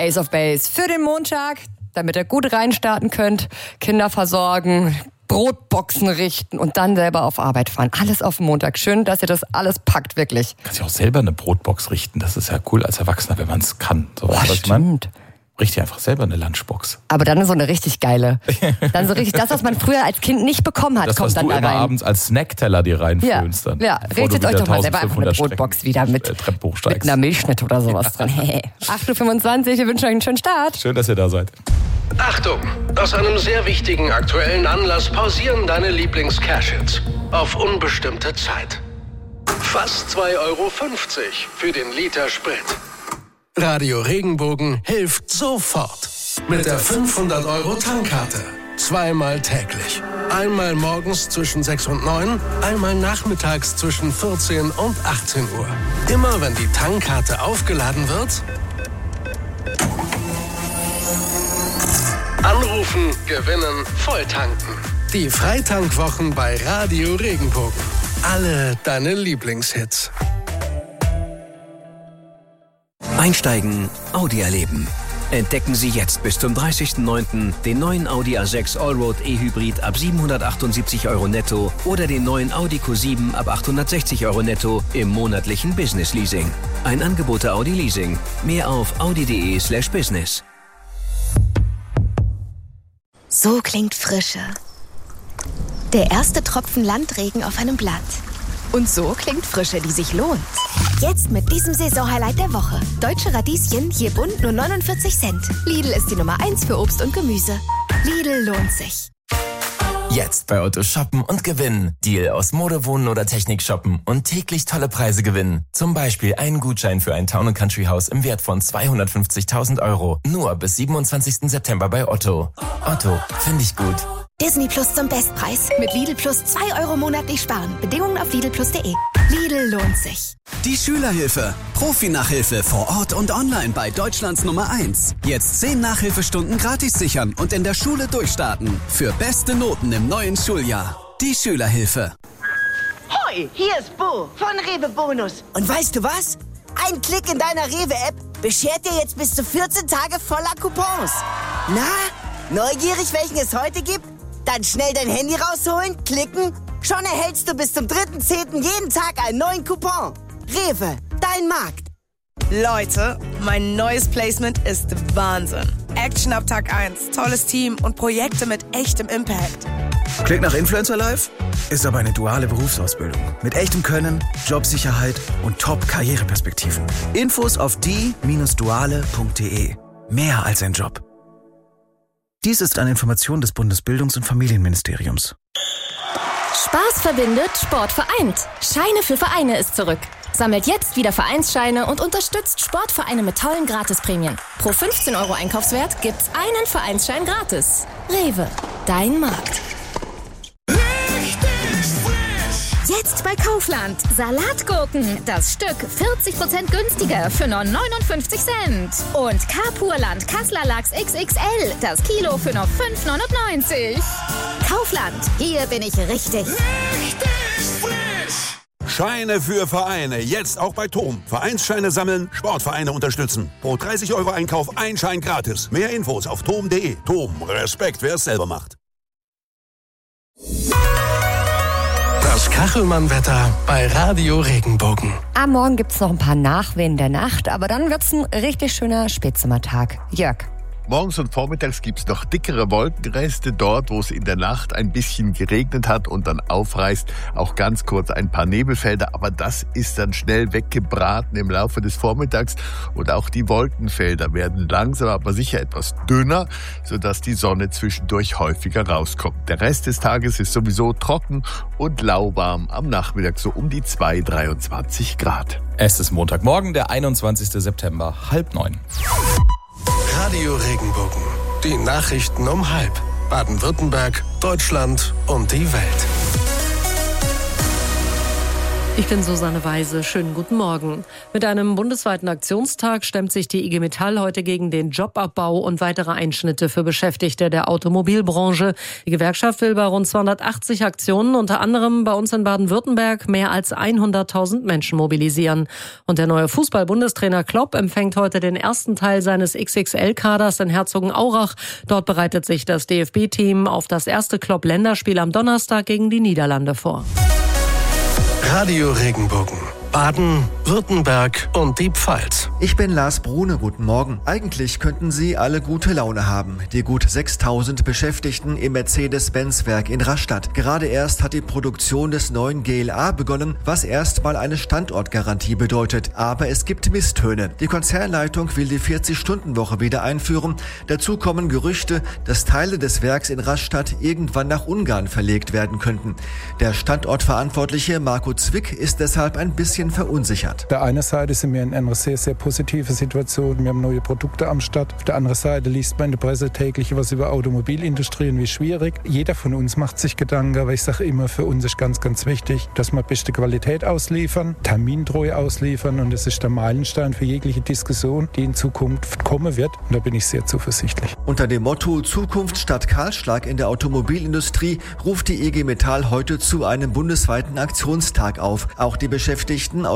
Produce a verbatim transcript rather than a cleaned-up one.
Ace of Base für den Montag, damit ihr gut reinstarten könnt, Kinder versorgen, Brotboxen richten und dann selber auf Arbeit fahren. Alles auf den Montag. Schön, dass ihr das alles packt, wirklich. Kannst du auch selber eine Brotbox richten. Das ist ja cool als Erwachsener, wenn man es kann. So, Boah, was stimmt. ich mein? Richte einfach selber eine Lunchbox. Aber dann so eine richtig geile. Dann so richtig das, was man früher als Kind nicht bekommen hat, das, kommt was dann du da immer rein. abends als Snackteller dir reinfüllst. Ja, dann, ja. Richtet euch doch mal selber einfach eine Brotbox wieder mit, äh, mit einer Milchschnitte oder sowas drin. acht Uhr fünfundzwanzig, wir wünschen euch einen schönen Start. Schön, dass ihr da seid. Achtung! Aus einem sehr wichtigen aktuellen Anlass pausieren deine Lieblings-Cash-Hits auf unbestimmte Zeit. Fast zwei Euro fünfzig für den Liter Sprit. Radio Regenbogen hilft sofort. Mit der fünfhundert Euro Tankkarte. Zweimal täglich. Einmal morgens zwischen sechs und neun, einmal nachmittags zwischen vierzehn und achtzehn Uhr. Immer wenn die Tankkarte aufgeladen wird, anrufen, gewinnen, volltanken. Die Freitankwwochen bei Radio Regenbogen. Alle deine Lieblingshits. Einsteigen, Audi erleben. Entdecken Sie jetzt bis zum dreißigsten neunten den neuen Audi A sechs Allroad E-Hybrid ab siebenhundertachtundsiebzig Euro netto oder den neuen Audi Q sieben ab achthundertsechzig Euro netto im monatlichen Business Leasing. Ein Angebot der Audi Leasing. Mehr auf audi.de slash business. So klingt Frische. Der erste Tropfen Landregen auf einem Blatt. Und so klingt Frische, die sich lohnt. Jetzt mit diesem Saisonhighlight der Woche. Deutsche Radieschen, je bunt nur neunundvierzig Cent. Lidl ist die Nummer eins für Obst und Gemüse. Lidl lohnt sich. Jetzt bei Otto shoppen und gewinnen. Deal aus Mode, Wohnen oder Technik shoppen und täglich tolle Preise gewinnen. Zum Beispiel einen Gutschein für ein Town and Country Haus im Wert von zweihundertfünfzigtausend Euro. Nur bis siebenundzwanzigsten September bei Otto. Otto, finde ich gut. Disney Plus zum Bestpreis. Mit Lidl Plus zwei Euro monatlich sparen. Bedingungen auf lidl plus punkt de. Lidl lohnt sich. Die Schülerhilfe. Profi-Nachhilfe vor Ort und online bei Deutschlands Nummer eins. Jetzt zehn Nachhilfestunden gratis sichern und in der Schule durchstarten. Für beste Noten im neuen Schuljahr. Die Schülerhilfe. Hoi, hier ist Bo von Rewe Bonus. Und weißt du was? Ein Klick in deiner Rewe-App beschert dir jetzt bis zu vierzehn Tage voller Coupons. Na, neugierig, welchen es heute gibt? Dann schnell dein Handy rausholen, klicken. Schon erhältst du bis zum dritten zehnten jeden Tag einen neuen Coupon. Rewe, dein Markt. Leute, mein neues Placement ist Wahnsinn. Action ab Tag eins, tolles Team und Projekte mit echtem Impact. Klingt nach Influencer Life? Ist aber eine duale Berufsausbildung. Mit echtem Können, Jobsicherheit und Top-Karriereperspektiven. Infos auf die Bindestrich duale Punkt de. Mehr als ein Job. Dies ist eine Information des Bundesbildungs- und Familienministeriums. Spaß verbindet, Sport vereint. Scheine für Vereine ist zurück. Sammelt jetzt wieder Vereinsscheine und unterstützt Sportvereine mit tollen Gratisprämien. Pro fünfzehn Euro Einkaufswert gibt's einen Vereinsschein gratis. Rewe, dein Markt. Jetzt bei Kaufland. Salatgurken. Das Stück vierzig Prozent günstiger für nur neunundfünfzig Cent. Und Carpurland Kassler Lachs X X L. Das Kilo für nur fünf neunundneunzig. Kaufland. Hier bin ich richtig. Richtig frisch. Scheine für Vereine. Jetzt auch bei Tom. Vereinsscheine sammeln, Sportvereine unterstützen. Pro dreißig Euro Einkauf ein Schein gratis. Mehr Infos auf tom punkt de. Tom. Respekt, wer es selber macht. Das Kachelmann-Wetter bei Radio Regenbogen. Am Morgen gibt's noch ein paar Nachwehen der Nacht, aber dann wird's ein richtig schöner Spätsommertag. Jörg. Morgens und vormittags gibt's noch dickere Wolkenreste dort, wo es in der Nacht ein bisschen geregnet hat und dann aufreißt. Auch ganz kurz ein paar Nebelfelder, aber das ist dann schnell weggebraten im Laufe des Vormittags. Und auch die Wolkenfelder werden langsam, aber sicher etwas dünner, sodass die Sonne zwischendurch häufiger rauskommt. Der Rest des Tages ist sowieso trocken und lauwarm. Am Nachmittag so um die zwei, dreiundzwanzig Grad. Es ist Montagmorgen, der einundzwanzigsten September, halb neun. Radio Regenbogen. Die Nachrichten um halb. Baden-Württemberg, Deutschland und die Welt. Ich bin Susanne Weise. Schönen guten Morgen. Mit einem bundesweiten Aktionstag stemmt sich die I G Metall heute gegen den Jobabbau und weitere Einschnitte für Beschäftigte der Automobilbranche. Die Gewerkschaft will bei rund zweihundertachtzig Aktionen, unter anderem bei uns in Baden-Württemberg, mehr als hunderttausend Menschen mobilisieren. Und der neue Fußball-Bundestrainer Klopp empfängt heute den ersten Teil seines X X L-Kaders in Herzogenaurach. Dort bereitet sich das D F B-Team auf das erste Klopp-Länderspiel am Donnerstag gegen die Niederlande vor. Radio Regenbogen. Baden, Württemberg und die Pfalz. Ich bin Lars Brune, guten Morgen. Eigentlich könnten Sie alle gute Laune haben. Die gut sechstausend Beschäftigten im Mercedes-Benz-Werk in Rastatt. Gerade erst hat die Produktion des neuen G L A begonnen, was erstmal eine Standortgarantie bedeutet. Aber es gibt Misstöne. Die Konzernleitung will die vierzig-Stunden-Woche wieder einführen. Dazu kommen Gerüchte, dass Teile des Werks in Rastatt irgendwann nach Ungarn verlegt werden könnten. Der Standortverantwortliche Marco Zwick ist deshalb ein bisschen verunsichert. Auf der einen Seite sind wir in einer sehr, sehr positiven Situation. Wir haben neue Produkte am Start. Auf der anderen Seite liest man in der Presse täglich was über Automobilindustrie und wie schwierig. Jeder von uns macht sich Gedanken, aber ich sage immer, für uns ist ganz, ganz wichtig, dass wir beste Qualität ausliefern, termintreu ausliefern und das ist der Meilenstein für jegliche Diskussion, die in Zukunft kommen wird. Und da bin ich sehr zuversichtlich. Unter dem Motto Zukunft statt Kahlschlag in der Automobilindustrie ruft die I G Metall heute zu einem bundesweiten Aktionstag auf. Auch die Beschäftigten